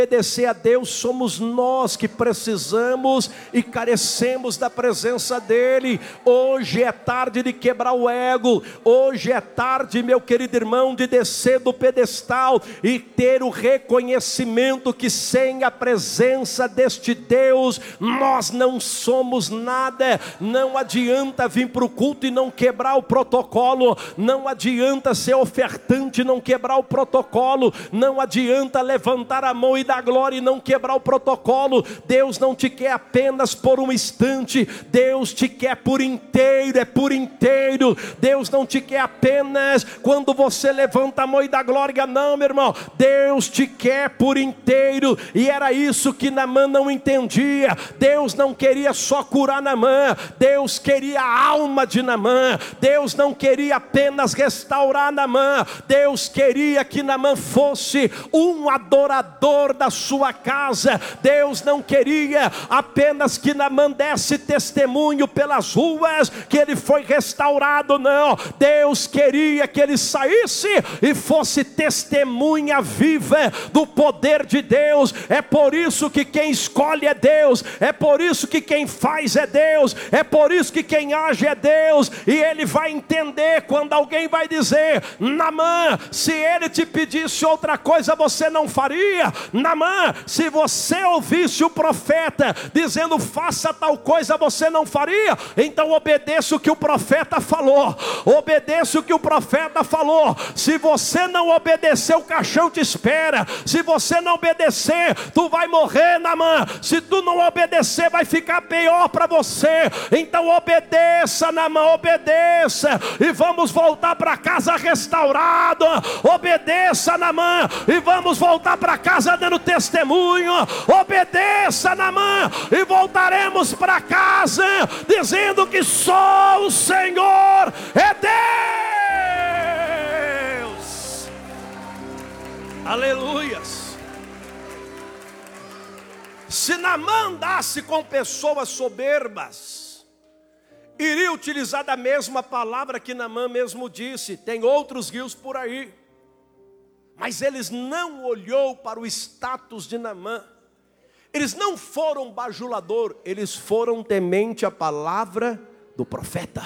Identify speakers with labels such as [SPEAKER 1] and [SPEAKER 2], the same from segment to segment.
[SPEAKER 1] Obedecer a Deus somos nós que precisamos e carecemos da presença dEle. Hoje é tarde de quebrar o ego. Hoje é tarde, meu querido irmão, de descer do pedestal e ter o reconhecimento que sem a presença deste Deus nós não somos nada. Não adianta vir para o culto e não quebrar o protocolo. Não adianta ser ofertante e não quebrar o protocolo. Não adianta levantar a mão e dar glória e não quebrar o protocolo. Deus não te quer apenas por um instante. Deus te quer por inteiro, é por inteiro. Deus não te quer apenas quando você levanta a mão e dá glória, não, meu irmão. Deus te quer por inteiro. E era isso que Naamã não entendia. Deus não queria só curar Naamã. Deus queria a alma de Naamã. Deus não queria apenas restaurar Naamã. Deus queria que Naamã fosse um adorador da sua casa. Deus não queria apenas que Naamã desse testemunho pelas ruas que ele foi restaurado, não. Deus queria que ele saísse e fosse testemunha viva do poder de Deus. É por isso que quem escolhe é Deus. É por isso que quem faz é Deus. É por isso que quem age é Deus. E ele vai entender quando alguém vai dizer: Naamã, se ele te pedisse outra coisa, você não faria? Naamã, se você ouvisse o profeta dizendo faça tal coisa, você não faria? Então obedeça o que o profeta falou. Obedeça o que o profeta falou. Se você não obedecer, o caixão te espera. Se você não obedecer, tu vai morrer, Naamã. Se tu não obedecer, vai ficar pior para você. Então obedeça, Naamã, obedeça. E vamos voltar para casa restaurado. Obedeça, Naamã, e vamos voltar para casa dando testemunho. Obedeça, Naamã, e voltaremos para casa dizendo que só o Senhor é Deus. Aleluias. Se Naamã andasse com pessoas soberbas, iria utilizar da mesma palavra que Naamã mesmo disse: tem outros rios por aí. Mas eles não olhou para o status de Naamã. Eles não foram bajulador, eles foram temente à palavra do profeta.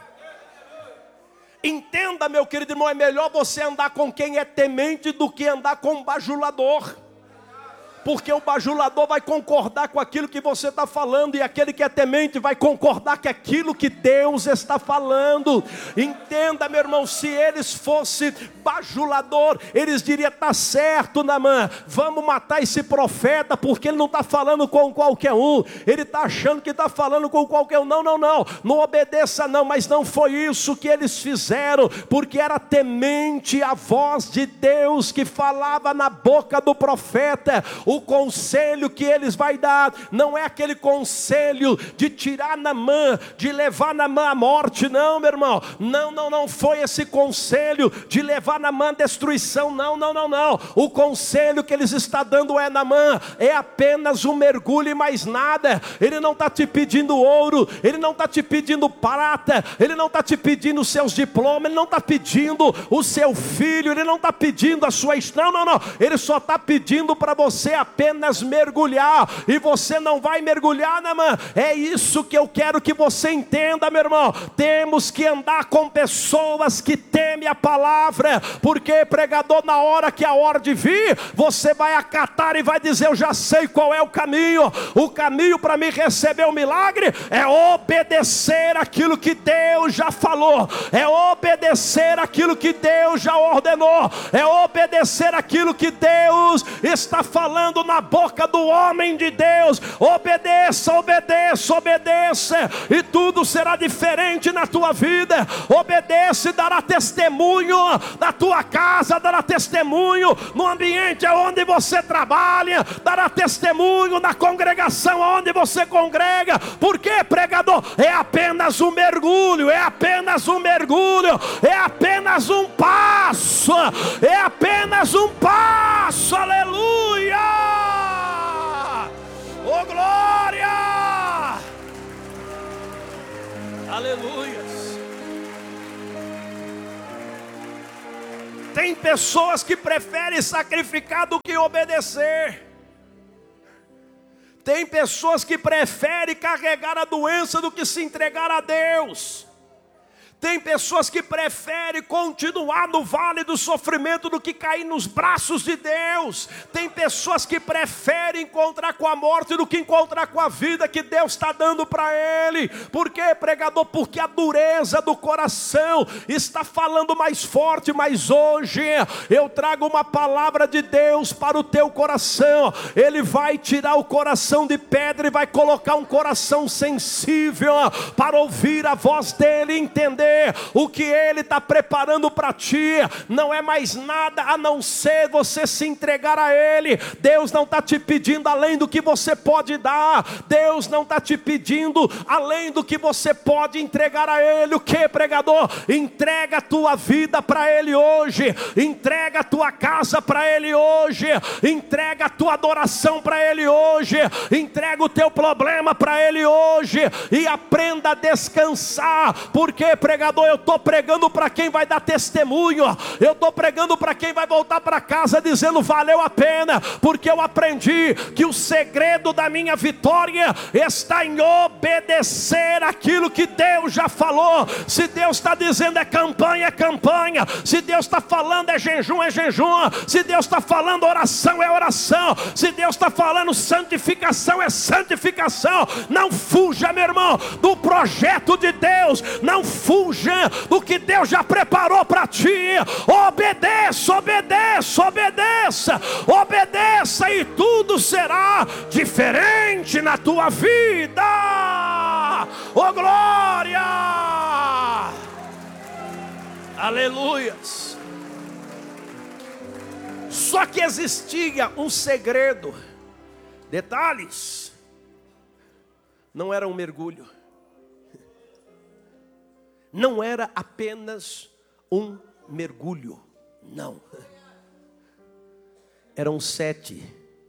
[SPEAKER 1] Entenda, meu querido irmão, é melhor você andar com quem é temente do que andar com um bajulador. Porque o bajulador vai concordar com aquilo que você está falando, e aquele que é temente vai concordar com aquilo que Deus está falando. Entenda, meu irmão, se eles fossem bajulador, eles diriam: está certo, Naamã, vamos matar esse profeta, porque ele não está falando com qualquer um, ele está achando que está falando com qualquer um. Não, não obedeça não. Mas não foi isso que eles fizeram, porque era temente a voz de Deus que falava na boca do profeta. O conselho que eles vai dar não é aquele conselho de tirar Naamã, de levar Naamã à morte, não, meu irmão. Não foi esse conselho de levar Naamã à destruição, não. O conselho que eles estão dando é: Naamã, é apenas um mergulho e mais nada. Ele não está te pedindo ouro, ele não está te pedindo prata, ele não está te pedindo os seus diplomas, ele não está pedindo o seu filho, ele não está pedindo a sua... Não, ele só está pedindo para você apenas mergulhar. E você não vai mergulhar, Naamã. É isso que eu quero que você entenda, meu irmão. Temos que andar com pessoas que temem a palavra, porque pregador, na hora que a ordem vir, você vai acatar e vai dizer: eu já sei qual é o caminho. O caminho para mim receber o milagre é obedecer aquilo que Deus já falou, é obedecer aquilo que Deus já ordenou, é obedecer aquilo que Deus está falando na boca do homem de Deus. Obedeça, e tudo será diferente na tua vida. Obedeça e dará testemunho na tua casa, dará testemunho no ambiente onde você trabalha, dará testemunho na congregação onde você congrega. Por quê, pregador? É apenas um mergulho, é apenas um passo, aleluia. Oh, glória! Aleluia! Tem pessoas que preferem sacrificar do que obedecer. Tem pessoas que preferem carregar a doença do que se entregar a Deus. Tem pessoas que preferem continuar no vale do sofrimento do que cair nos braços de Deus. Tem pessoas que preferem encontrar com a morte do que encontrar com a vida que Deus está dando para ele. Por quê, pregador? Porque a dureza do coração está falando mais forte. Mas hoje eu trago uma palavra de Deus para o teu coração. Ele vai tirar o coração de pedra e vai colocar um coração sensível para ouvir a voz dele e entender o que ele está preparando para ti. Não é mais nada a não ser você se entregar a ele. Deus não está te pedindo além do que você pode dar. Deus não está te pedindo além do que você pode entregar a ele. O que, pregador? Entrega a tua vida para ele hoje. Entrega a tua casa para ele hoje. Entrega a tua adoração para ele hoje. Entrega o teu problema para ele hoje. E aprenda a descansar. Porque, pregador, eu estou pregando para quem vai dar testemunho. Eu estou pregando para quem vai voltar para casa dizendo: valeu a pena, porque eu aprendi que o segredo da minha vitória está em obedecer aquilo que Deus já falou. Se Deus está dizendo é campanha, é campanha. Se Deus está falando é jejum, é jejum. Se Deus está falando oração, é oração. Se Deus está falando santificação, é santificação. Não fuja, meu irmão, do projeto de Deus. Não fuja do que Deus já preparou para ti. Obedeça, obedeça, obedeça. Obedeça e tudo será diferente na tua vida. Oh, glória! Aleluias. Só que existia um segredo. Detalhes. Não era um mergulho. Não era apenas um mergulho, não. Eram 7.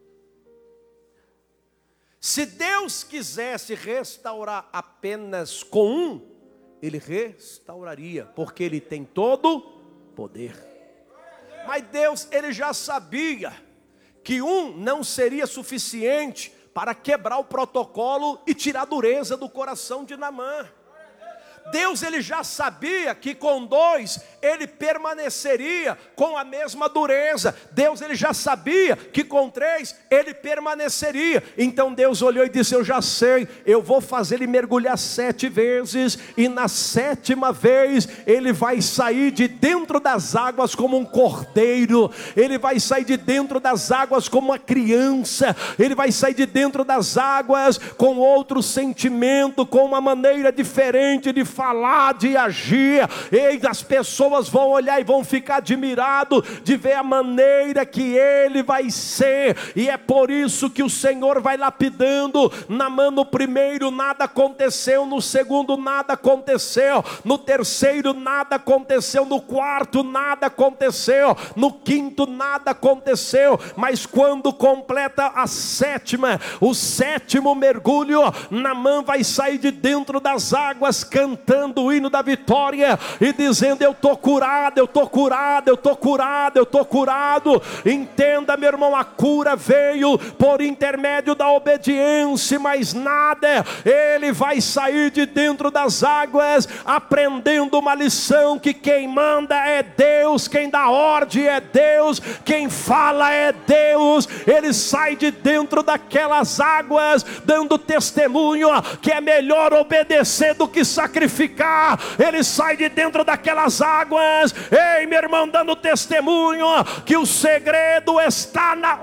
[SPEAKER 1] Se Deus quisesse restaurar apenas com um, Ele restauraria, porque Ele tem todo poder. Mas Deus, Ele já sabia que um não seria suficiente para quebrar o protocolo e tirar a dureza do coração de Naamã. Deus, ele já sabia que com 2 ele permaneceria com a mesma dureza. Deus, ele já sabia que com 3 ele permaneceria. Então Deus olhou e disse: eu já sei, eu vou fazer ele mergulhar 7 vezes, e na 7ª vez ele vai sair de dentro das águas como um cordeiro. Ele vai sair de dentro das águas como uma criança. Ele vai sair de dentro das águas com outro sentimento, com uma maneira diferente de falar, de agir. E as pessoas vão olhar e vão ficar admirados de ver a maneira que ele vai ser. E é por isso que o Senhor vai lapidando. Naamã, no primeiro nada aconteceu, no segundo nada aconteceu, no terceiro nada aconteceu, no quarto nada aconteceu, no quinto nada aconteceu. Mas quando completa a 7ª, o 7º mergulho, Naamã vai sair de dentro das águas cantando o hino da vitória e dizendo: eu estou curado, eu estou curado, eu estou curado, eu estou curado. Entenda, meu irmão, a cura veio por intermédio da obediência, mas nada. Ele vai sair de dentro das águas aprendendo uma lição: que quem manda é Deus, quem dá ordem é Deus, quem fala é Deus. Ele sai de dentro daquelas águas dando testemunho que é melhor obedecer do que sacrificar. Ele sai de dentro daquelas águas, ei, meu irmão, dando testemunho que o segredo está na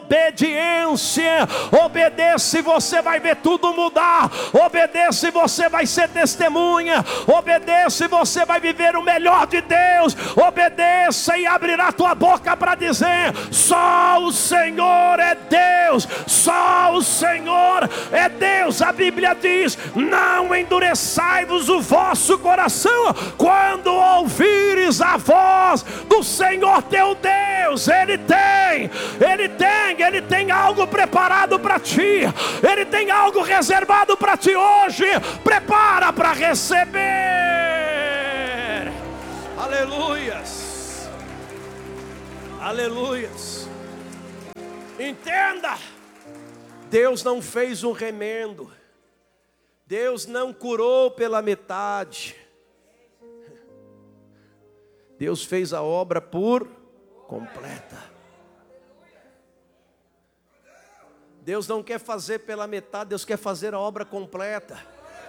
[SPEAKER 1] obediência. Obedeça e você vai ver tudo mudar. Obedeça e você vai ser testemunha. Obedeça e você vai viver o melhor de Deus. Obedeça e abrirá tua boca para dizer: só o Senhor é Deus, só o Senhor é Deus. A Bíblia diz: não endureçai-vos o vosso coração quando ouvires a voz do Senhor teu Deus. Ele tem algo preparado para ti. Ele tem algo reservado para ti hoje. Prepara para receber. Aleluias, aleluias. Entenda, Deus não fez um remendo. Deus não curou pela metade. Deus fez a obra por completa. Deus não quer fazer pela metade, Deus quer fazer a obra completa.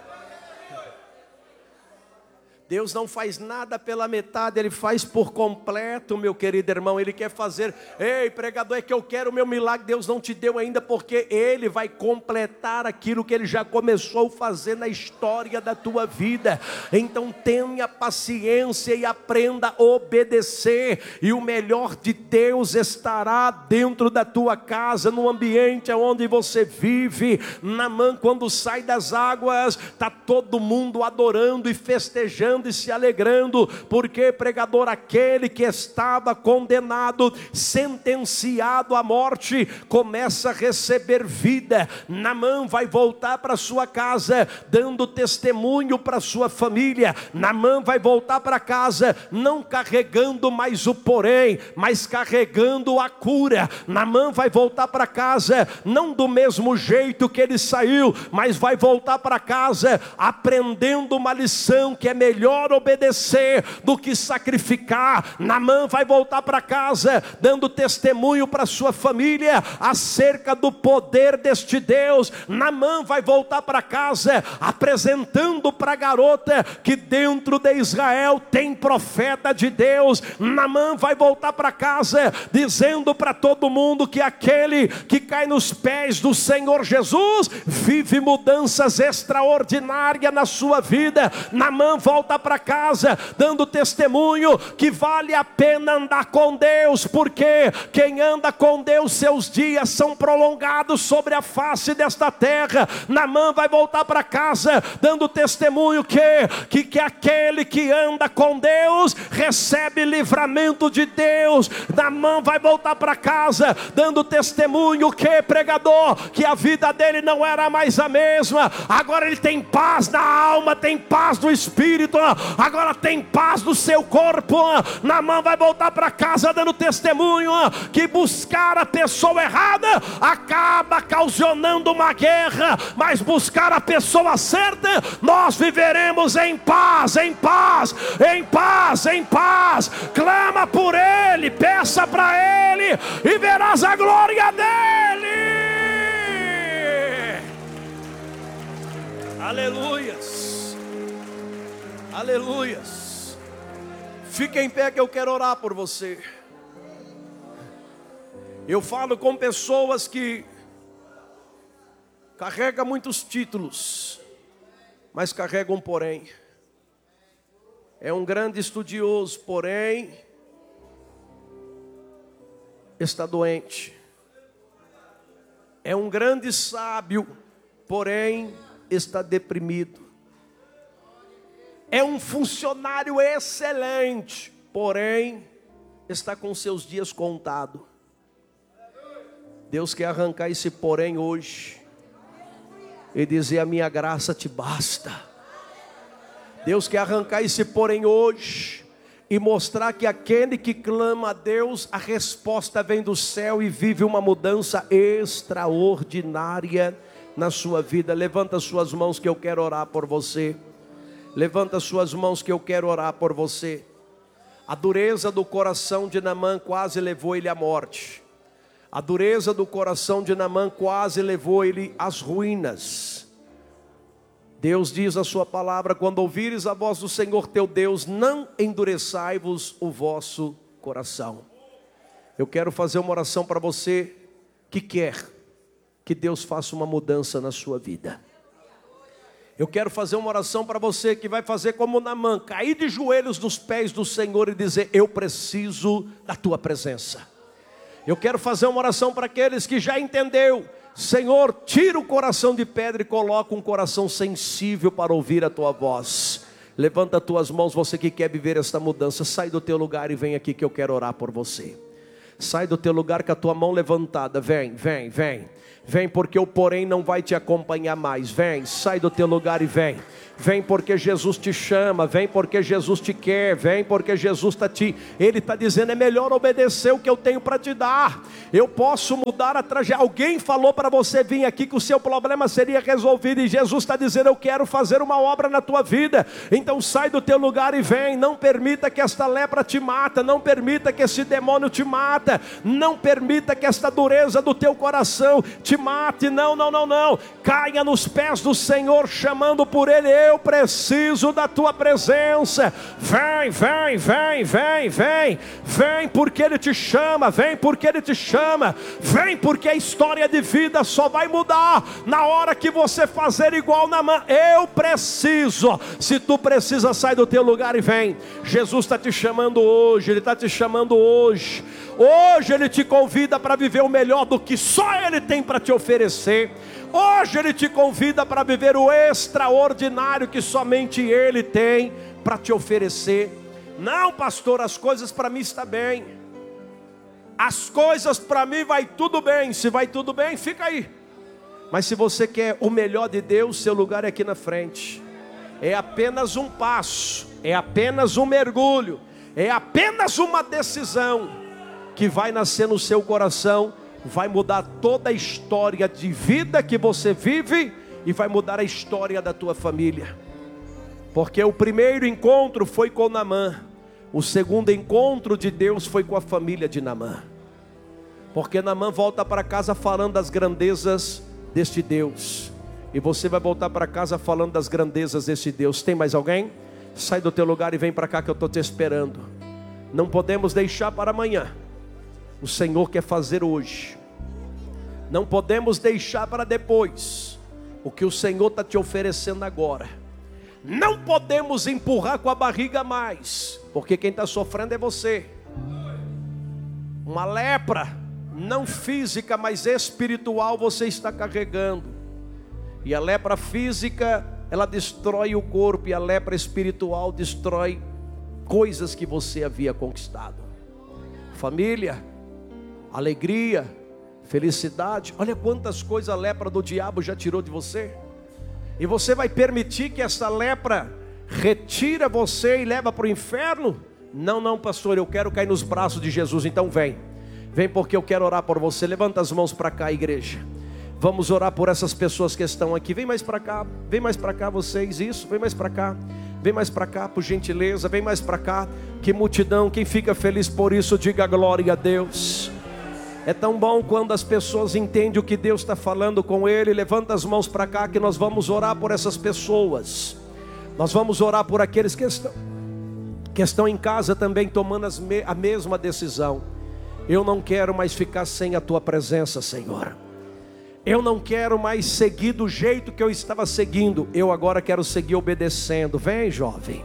[SPEAKER 1] Deus não faz nada pela metade, Ele faz por completo, meu querido irmão. Ele quer fazer, ei pregador, é que eu quero o meu milagre. Deus não te deu ainda, porque Ele vai completar aquilo que Ele já começou a fazer na história da tua vida. Então tenha paciência e aprenda a obedecer, e o melhor de Deus estará dentro da tua casa, no ambiente onde você vive. Naamã, quando sai das águas, está todo mundo adorando e festejando e se alegrando, porque pregador, aquele que estava condenado, sentenciado à morte, começa a receber vida. Naamã vai voltar para sua casa, dando testemunho para sua família. Naamã vai voltar para casa, não carregando mais o porém, mas carregando a cura. Naamã vai voltar para casa, não do mesmo jeito que ele saiu, mas vai voltar para casa, aprendendo uma lição que é melhor obedecer do que sacrificar. Naamã vai voltar para casa, dando testemunho para sua família acerca do poder deste Deus. Naamã vai voltar para casa, apresentando para a garota que dentro de Israel tem profeta de Deus. Naamã vai voltar para casa, dizendo para todo mundo que aquele que cai nos pés do Senhor Jesus vive mudanças extraordinárias na sua vida. Naamã volta para casa, dando testemunho que vale a pena andar com Deus, porque quem anda com Deus, seus dias são prolongados sobre a face desta terra. Naamã vai voltar para casa, dando testemunho que aquele que anda com Deus recebe livramento de Deus. Naamã vai voltar para casa, dando testemunho pregador, que a vida dele não era mais a mesma. Agora ele tem paz na alma, tem paz no espírito, agora tem paz no seu corpo. Naamã vai voltar para casa dando testemunho que buscar a pessoa errada acaba causando uma guerra, mas buscar a pessoa certa, nós viveremos em paz, em paz, em paz, em paz. Clama por ele, peça para ele e verás a glória dele. Aleluias, aleluias. Fique em pé que eu quero orar por você. Eu falo com pessoas que carregam muitos títulos, mas carregam porém. É um grande estudioso, porém está doente. É um grande sábio, porém está deprimido. É um funcionário excelente, porém está com seus dias contados. Deus quer arrancar esse porém hoje e dizer: a minha graça te basta. Deus quer arrancar esse porém hoje e mostrar que aquele que clama a Deus, a resposta vem do céu e vive uma mudança extraordinária na sua vida. Levanta suas mãos que eu quero orar por você. Levanta suas mãos que eu quero orar por você. A dureza do coração de Naamã quase levou ele à morte. A dureza do coração de Naamã quase levou ele às ruínas. Deus diz a sua palavra: quando ouvires a voz do Senhor teu Deus, não endureçai-vos o vosso coração. Eu quero fazer uma oração para você que quer que Deus faça uma mudança na sua vida. Eu quero fazer uma oração para você que vai fazer como Naamã, cair de joelhos nos pés do Senhor e dizer: eu preciso da tua presença. Eu quero fazer uma oração para aqueles que já entendeu: Senhor, tira o coração de pedra e coloca um coração sensível para ouvir a tua voz. Levanta as tuas mãos, você que quer viver esta mudança. Sai do teu lugar e vem aqui que eu quero orar por você. Sai do teu lugar com a tua mão levantada. Vem, vem, vem. Vem, porque o porém não vai te acompanhar mais. Vem, sai do teu lugar e vem. Vem porque Jesus te chama, vem porque Jesus te quer, vem porque Jesus Ele está dizendo, é melhor obedecer o que eu tenho para te dar. Eu posso mudar a trajetória. Alguém falou para você vir aqui que o seu problema seria resolvido, e Jesus está dizendo, eu quero fazer uma obra na tua vida. Então sai do teu lugar e vem. Não permita que esta lepra te mata, não permita que esse demônio te mata, não permita que esta dureza do teu coração te mate. Não, caia nos pés do Senhor, chamando por Ele. Eu preciso da tua presença. Vem porque Ele te chama, vem porque Ele te chama, vem porque a história de vida só vai mudar na hora que você fazer igual Naamã. Eu preciso. Se tu precisa, sai do teu lugar e vem. Jesus está te chamando hoje, Ele está te chamando hoje. Hoje Ele te convida para viver o melhor do que só Ele tem para te oferecer. Hoje Ele te convida para viver o extraordinário que somente Ele tem para te oferecer. Não, pastor, as coisas para mim estão bem. As coisas para mim vai tudo bem. Se vai tudo bem, fica aí. Mas se você quer o melhor de Deus, seu lugar é aqui na frente. É apenas um passo, é apenas um mergulho, é apenas uma decisão que vai nascer no seu coração. Vai mudar toda a história de vida que você vive e vai mudar a história da tua família. Porque o primeiro encontro foi com Naamã, o segundo encontro de Deus foi com a família de Naamã. Porque Naamã volta para casa falando das grandezas deste Deus, e você vai voltar para casa falando das grandezas deste Deus. Tem mais alguém? Sai do teu lugar e vem para cá que eu estou te esperando. Não podemos deixar para amanhã. O Senhor quer fazer hoje. Não podemos deixar para depois o que o Senhor está te oferecendo agora. Não podemos empurrar com a barriga mais, porque quem está sofrendo é você. Uma lepra, não física, mas espiritual, você está carregando. E a lepra física, ela destrói o corpo, e a lepra espiritual destrói coisas que você havia conquistado. Família, alegria, felicidade. Olha quantas coisas a lepra do diabo já tirou de você. E você vai permitir que essa lepra retira você e leva para o inferno? Não, pastor, eu quero cair nos braços de Jesus. Então vem porque eu quero orar por você. Levanta as mãos para cá, igreja. Vamos orar por essas pessoas que estão aqui. Vem mais para cá vocês. Isso, vem mais para cá. Vem mais para cá, por gentileza, vem mais para cá. Que multidão, quem fica feliz por isso, diga glória a Deus. É tão bom quando as pessoas entendem o que Deus está falando com ele. Levanta as mãos para cá que nós vamos orar por essas pessoas. Nós vamos orar por aqueles que estão em casa também tomando a mesma decisão. Eu não quero mais ficar sem a tua presença, Senhor. Eu não quero mais seguir do jeito que eu estava seguindo. Eu agora quero seguir obedecendo. Vem, jovem,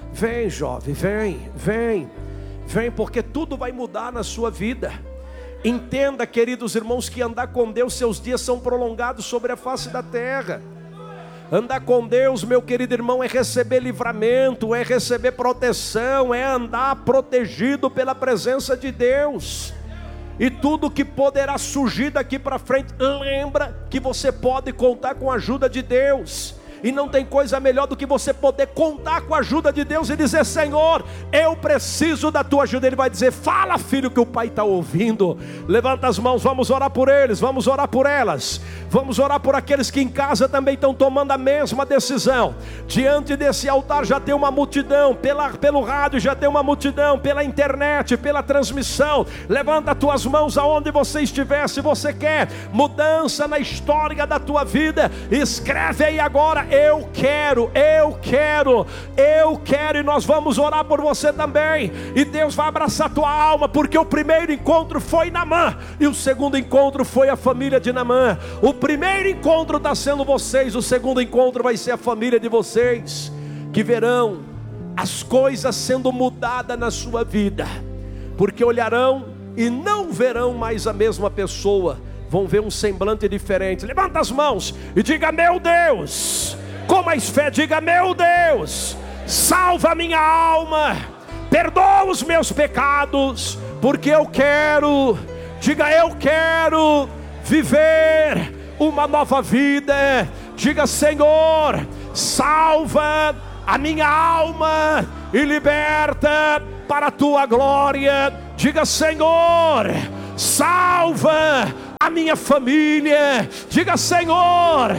[SPEAKER 1] vem, porque tudo vai mudar na sua vida. Entenda, queridos irmãos, que andar com Deus, seus dias são prolongados sobre a face da terra. Andar com Deus, meu querido irmão, é receber livramento, é receber proteção, é andar protegido pela presença de Deus. E tudo que poderá surgir daqui para frente, lembra que você pode contar com a ajuda de Deus. E não tem coisa melhor do que você poder contar com a ajuda de Deus e dizer: Senhor, eu preciso da tua ajuda. Ele vai dizer: fala, filho, que o pai está ouvindo. Levanta as mãos, vamos orar por eles, vamos orar por elas. Vamos orar por aqueles que em casa também estão tomando a mesma decisão. Diante desse altar já tem uma multidão, pelo rádio já tem uma multidão, pela internet, pela transmissão. Levanta as tuas mãos aonde você estiver. Se você quer mudança na história da tua vida, escreve aí agora: eu quero, e nós vamos orar por você também. E Deus vai abraçar a tua alma, porque o primeiro encontro foi Naamã, e o segundo encontro foi a família de Naamã. O primeiro encontro está sendo vocês, o segundo encontro vai ser a família de vocês, que verão as coisas sendo mudadas na sua vida, porque olharão e não verão mais a mesma pessoa, vão ver um semblante diferente. Levanta as mãos e diga: meu Deus, com mais fé, diga: meu Deus, salva a minha alma, perdoa os meus pecados, porque eu quero, diga: eu quero viver uma nova vida. Diga: Senhor, salva a minha alma e liberta para a tua glória. Diga: Senhor, salva a minha família. Diga: Senhor,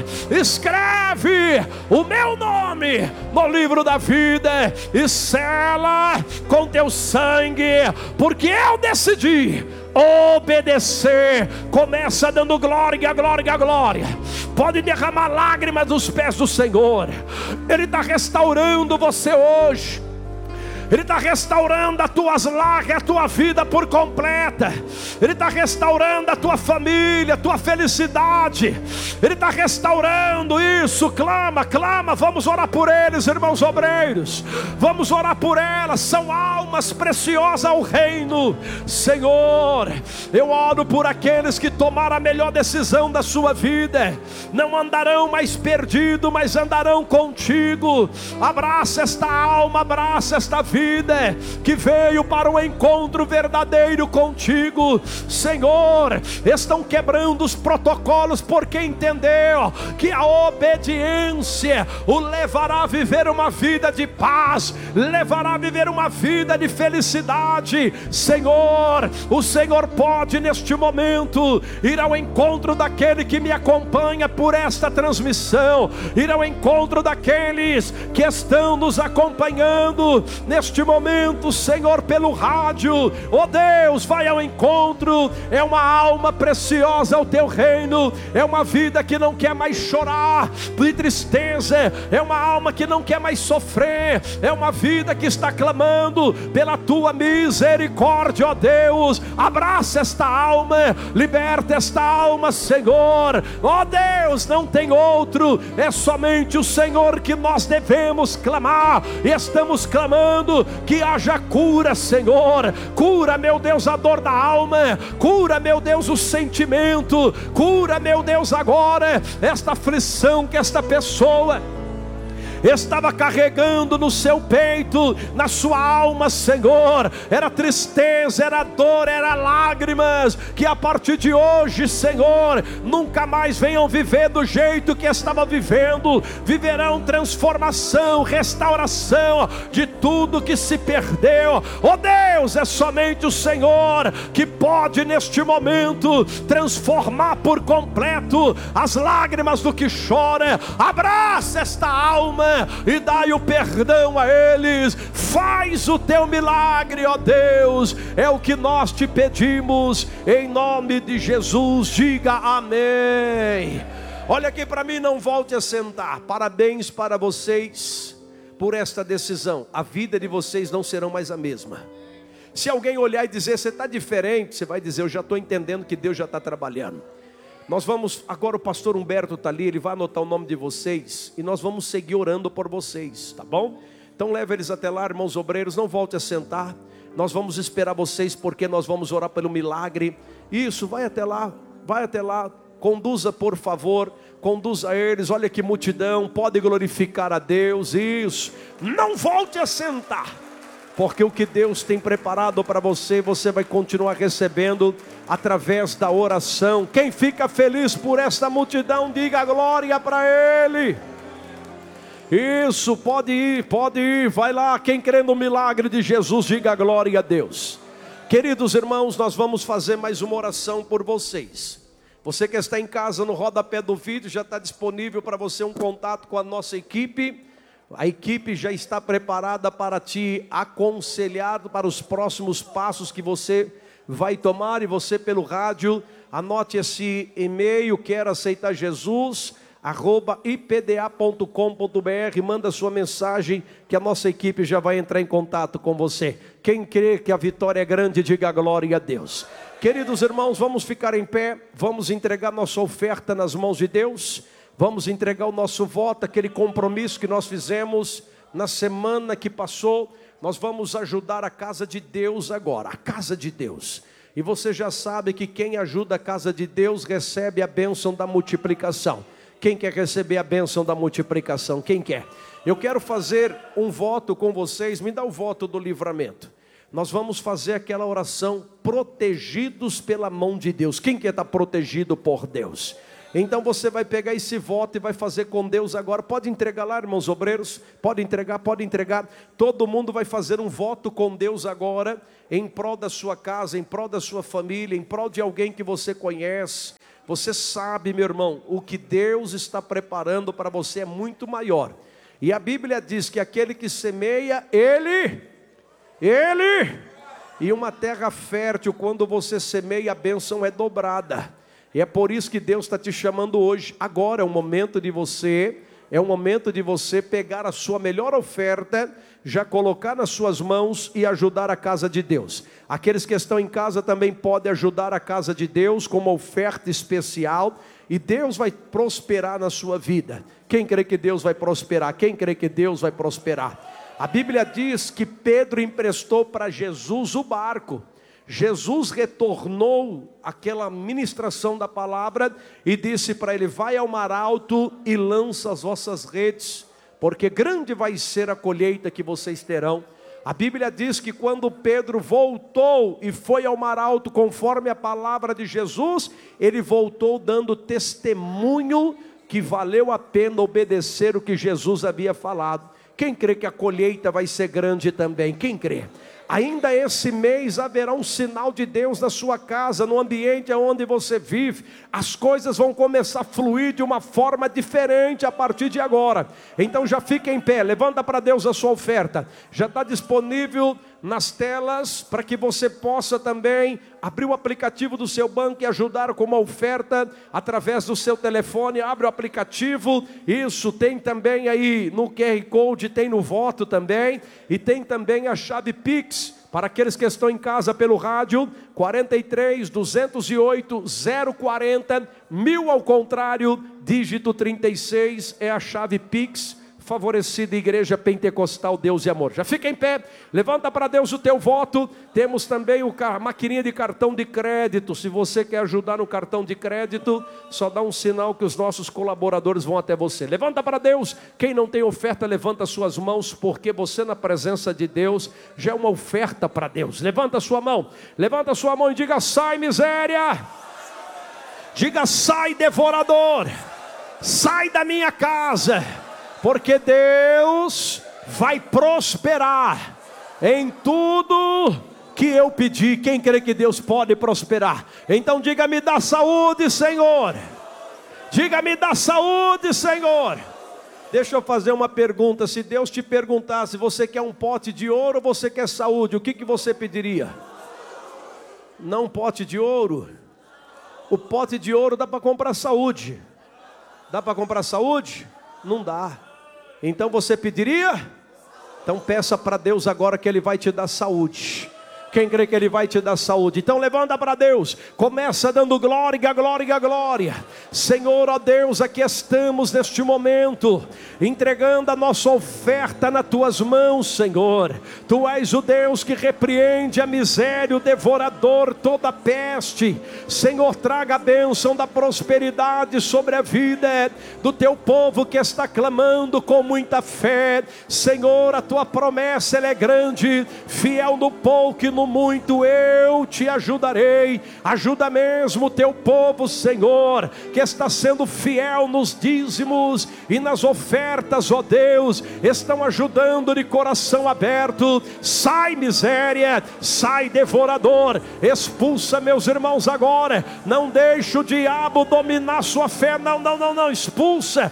[SPEAKER 1] escreve o meu nome no livro da vida e sela com teu sangue, porque eu decidi obedecer. Começa dando glória, glória, glória. Pode derramar lágrimas dos pés do Senhor. Ele está restaurando você hoje. Ele está restaurando as tuas lágrimas, a tua vida por completa. Ele está restaurando a tua família, a tua felicidade. Ele está restaurando isso. Clama, clama. Vamos orar por eles, irmãos obreiros. Vamos orar por elas. São almas preciosas ao reino. Senhor, eu oro por aqueles que tomaram a melhor decisão da sua vida. Não andarão mais perdidos, mas andarão contigo. Abraça esta alma, abraça esta vida que veio para um encontro verdadeiro contigo. Senhor, estão quebrando os protocolos porque entendeu que a obediência o levará a viver uma vida de paz, levará a viver uma vida de felicidade. Senhor, o Senhor pode neste momento ir ao encontro daquele que me acompanha por esta transmissão, ir ao encontro daqueles que estão nos acompanhando neste momento, Senhor, pelo rádio. Oh Deus, vai ao encontro. É uma alma preciosa ao teu reino. É uma vida que não quer mais chorar de tristeza. É uma alma que não quer mais sofrer. É uma vida que está clamando pela tua misericórdia. Oh Deus, abraça esta alma, liberta esta alma, Senhor. Oh Deus, não tem outro, é somente o Senhor que nós devemos clamar. E estamos clamando que haja cura, Senhor. Cura, meu Deus, a dor da alma. Cura, meu Deus, o sentimento. Cura, meu Deus, agora esta aflição que esta pessoa estava carregando no seu peito, na sua alma, Senhor. Era tristeza, era dor, era lágrimas. Que a partir de hoje, Senhor, nunca mais venham viver do jeito que estava vivendo. Viverão transformação, restauração de tudo que se perdeu. Oh Deus, é somente o Senhor que pode neste momento transformar por completo as lágrimas do que chora. Abraça esta alma e dai o perdão a eles. Faz o teu milagre, ó Deus. É o que nós te pedimos em nome de Jesus. Diga amém. Olha aqui para mim, não volte a sentar. Parabéns para vocês por esta decisão. A vida de vocês não será mais a mesma. Se alguém olhar e dizer: você está diferente, você vai dizer: eu já estou entendendo que Deus já está trabalhando. Nós vamos, agora o pastor Humberto está ali, ele vai anotar o nome de vocês e nós vamos seguir orando por vocês, tá bom? Então leve eles até lá, irmãos obreiros, não volte a sentar. Nós vamos esperar vocês porque nós vamos orar pelo milagre. Isso, vai até lá, conduza por favor, conduza eles. Olha que multidão, pode glorificar a Deus. Isso, não volte a sentar, porque o que Deus tem preparado para você, você vai continuar recebendo através da oração. Quem fica feliz por esta multidão, diga glória para Ele. Isso, pode ir, vai lá. Quem crê no milagre de Jesus, diga glória a Deus. Queridos irmãos, nós vamos fazer mais uma oração por vocês. Você que está em casa, no rodapé do vídeo, já está disponível para você um contato com a nossa equipe. A equipe já está preparada para te aconselhar para os próximos passos que você vai tomar. E você pelo rádio, anote esse e-mail: quero aceitar Jesus @ipda.com.br. manda sua mensagem que a nossa equipe já vai entrar em contato com você. Quem crê que a vitória é grande, diga glória a Deus. Queridos irmãos, vamos ficar em pé, vamos entregar nossa oferta nas mãos de Deus. Vamos entregar o nosso voto, aquele compromisso que nós fizemos na semana que passou. Nós vamos ajudar a casa de Deus agora, a casa de Deus. E você já sabe que quem ajuda a casa de Deus recebe a bênção da multiplicação. Quem quer receber a bênção da multiplicação? Quem quer? Eu quero fazer um voto com vocês, me dá o voto do livramento. Nós vamos fazer aquela oração, protegidos pela mão de Deus. Quem quer estar protegido por Deus? Então você vai pegar esse voto e vai fazer com Deus agora. Pode entregar lá, irmãos obreiros. Pode entregar, pode entregar. Todo mundo vai fazer um voto com Deus agora, em prol da sua casa, em prol da sua família, em prol de alguém que você conhece. Você sabe, meu irmão, o que Deus está preparando para você é muito maior. E a Bíblia diz que aquele que semeia, ele, e uma terra fértil, quando você semeia, a bênção é dobrada. E é por isso que Deus está te chamando hoje. Agora é o momento de você, pegar a sua melhor oferta, já colocar nas suas mãos e ajudar a casa de Deus. Aqueles que estão em casa também podem ajudar a casa de Deus com uma oferta especial, e Deus vai prosperar na sua vida. Quem crê que Deus vai prosperar? Quem crê que Deus vai prosperar? A Bíblia diz que Pedro emprestou para Jesus o barco. Jesus retornou àquela ministração da palavra e disse para ele: vai ao mar alto e lança as vossas redes, porque grande vai ser a colheita que vocês terão. A Bíblia diz que quando Pedro voltou e foi ao mar alto, conforme a palavra de Jesus, ele voltou dando testemunho que valeu a pena obedecer o que Jesus havia falado. Quem crê que a colheita vai ser grande também? Quem crê? Ainda esse mês haverá um sinal de Deus na sua casa, no ambiente onde você vive. As coisas vão começar a fluir de uma forma diferente a partir de agora. Então já fica em pé, levanta para Deus a sua oferta. Já está disponível nas telas para que você possa também abrir o aplicativo do seu banco e ajudar com uma oferta através do seu telefone. Abre o aplicativo, isso tem também aí no QR Code, tem no voto também, e tem também a chave Pix para aqueles que estão em casa pelo rádio, 43 208 040 1000 ao contrário, dígito 36 é a chave Pix. Favorecida Igreja Pentecostal Deus e Amor. Já fica em pé, levanta para Deus o teu voto. Temos também a maquininha de cartão de crédito. Se você quer ajudar no cartão de crédito, só dá um sinal que os nossos colaboradores vão até você. Levanta para Deus. Quem não tem oferta, levanta suas mãos, porque você na presença de Deus já é uma oferta para Deus. Levanta a sua mão e diga: sai miséria. Diga: sai devorador. Sai da minha casa. Porque Deus vai prosperar em tudo que eu pedi. Quem crê que Deus pode prosperar? Então diga: me dá saúde, Senhor. Diga: me dá saúde, Senhor. Deixa eu fazer uma pergunta. Se Deus te perguntasse: você quer um pote de ouro ou você quer saúde? O que você pediria? Não um pote de ouro. O pote de ouro dá para comprar saúde. Dá para comprar saúde? Não dá. Então você pediria? Então peça para Deus agora que Ele vai te dar saúde. Quem crê que Ele vai te dar saúde? Então levanta para Deus, começa dando glória, glória, glória. Senhor, ó Deus, aqui estamos neste momento, entregando a nossa oferta nas Tuas mãos, Senhor. Tu és o Deus que repreende a miséria, o devorador, toda a peste. Senhor, traga a bênção da prosperidade sobre a vida do Teu povo que está clamando com muita fé. Senhor, a Tua promessa ela é grande, fiel no pouco e no muito eu te ajudarei. Ajuda mesmo o Teu povo, Senhor, que está sendo fiel nos dízimos e nas ofertas, ó Deus, estão ajudando de coração aberto. Sai miséria, sai devorador, expulsa meus irmãos agora. Não deixe o diabo dominar sua fé, não, expulsa.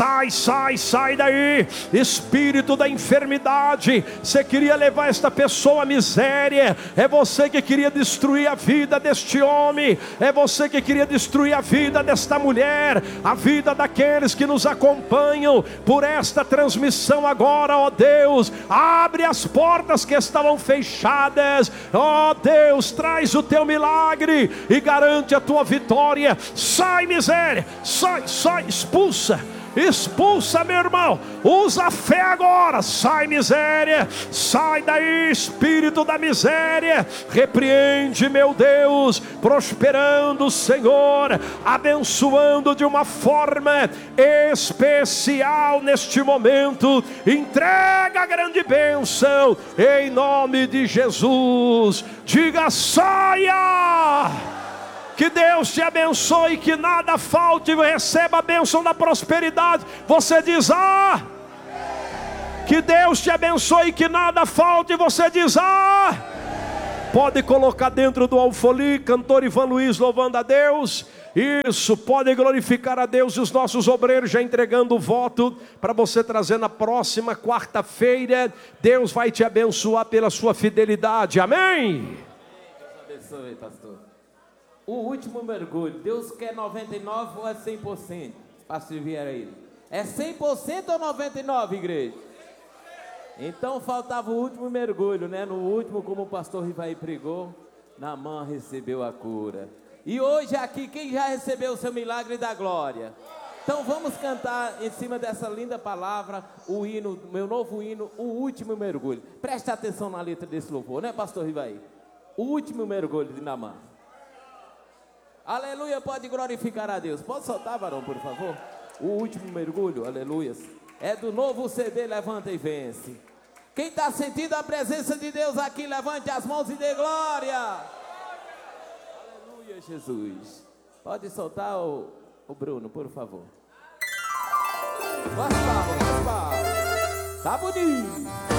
[SPEAKER 1] Sai daí, espírito da enfermidade. Você queria levar esta pessoa à miséria, é você que queria destruir a vida deste homem, é você que queria destruir a vida desta mulher, a vida daqueles que nos acompanham por esta transmissão agora, ó Deus. Abre as portas que estavam fechadas, ó Deus, traz o Teu milagre e garante a Tua vitória. Sai miséria, sai, expulsa, meu irmão, usa a fé agora. Sai miséria, sai daí, espírito da miséria. Repreende, meu Deus, prosperando, Senhor, abençoando de uma forma especial neste momento. Entrega a grande bênção em nome de Jesus. Diga: saia, Que Deus te abençoe, que nada falte, receba a bênção da prosperidade. Você diz: ah! Que Deus te abençoe, que nada falte, você diz: ah! Pode colocar dentro do alfoli, cantor Ivan Luiz louvando a Deus. Isso, pode glorificar a Deus. E os nossos obreiros já entregando o voto para você trazer na próxima quarta-feira. Deus vai te abençoar pela sua fidelidade, amém?
[SPEAKER 2] Deus abençoe, pastor. O último mergulho, Deus quer 99% ou é 100%? Pastor Vieira aí. É 100% ou 99%, igreja? Então faltava o último mergulho, né? No último, como o pastor Rivaí pregou, Naamã recebeu a cura. E hoje aqui, quem já recebeu o seu milagre da glória? Então vamos cantar em cima dessa linda palavra, o hino, meu novo hino, o último mergulho. Preste atenção na letra desse louvor, né, pastor Rivaí? O último mergulho de Naamã. Aleluia, pode glorificar a Deus. Pode soltar, varão, por favor? O último mergulho, aleluia. É do novo CD, levanta e vence. Quem está sentindo a presença de Deus aqui, levante as mãos e dê glória. Aleluia, Jesus. Pode soltar o Bruno, por favor. Mais palmas, mais palmas. Tá bonito.